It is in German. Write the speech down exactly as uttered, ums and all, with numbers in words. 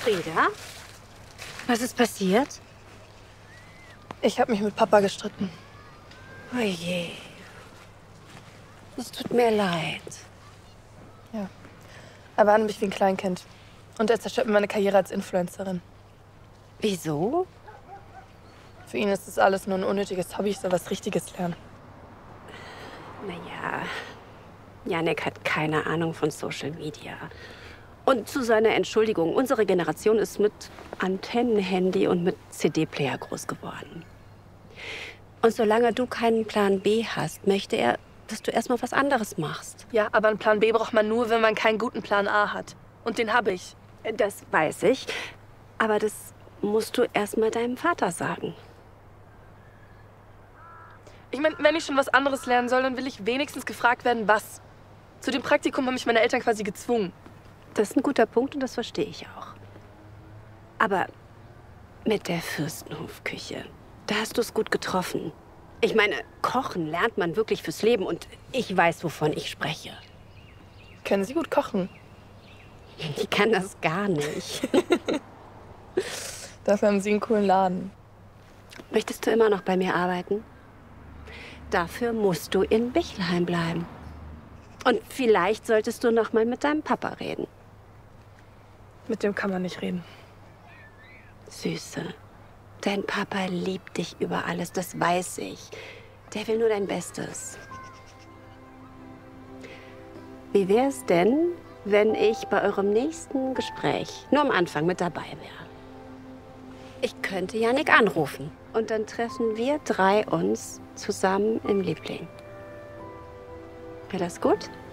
Frieda? Was ist passiert? Ich habe mich mit Papa gestritten. Oh je. Es tut mir leid. Ja. Er behandelt mich wie ein Kleinkind. Und er zerstört mir meine Karriere als Influencerin. Wieso? Für ihn ist das alles nur ein unnötiges Hobby, ich soll was Richtiges lernen. Naja, Jannik hat keine Ahnung von Social Media. Und zu seiner Entschuldigung, unsere Generation ist mit Antennenhandy und mit C D-Player groß geworden. Und solange du keinen Plan B hast, möchte er, dass du erstmal was anderes machst. Ja, aber einen Plan B braucht man nur, wenn man keinen guten Plan A hat. Und den habe ich. Das weiß ich. Aber das musst du erstmal deinem Vater sagen. Ich meine, wenn ich schon was anderes lernen soll, dann will ich wenigstens gefragt werden, was. Zu dem Praktikum haben mich meine Eltern quasi gezwungen. Das ist ein guter Punkt und das verstehe ich auch. Aber mit der Fürstenhofküche, da hast du es gut getroffen. Ich meine, kochen lernt man wirklich fürs Leben und ich weiß, wovon ich spreche. Können Sie gut kochen? Ich kann das gar nicht. Dafür haben Sie einen coolen Laden. Möchtest du immer noch bei mir arbeiten? Dafür musst du in Bichelheim bleiben. Und vielleicht solltest du noch mal mit deinem Papa reden. Mit dem kann man nicht reden. Süße, dein Papa liebt dich über alles, das weiß ich. Der will nur dein Bestes. Wie wäre es denn, wenn ich bei eurem nächsten Gespräch nur am Anfang mit dabei wäre? Ich könnte Jannik anrufen und dann treffen wir drei uns zusammen im Liebling. Wäre das gut?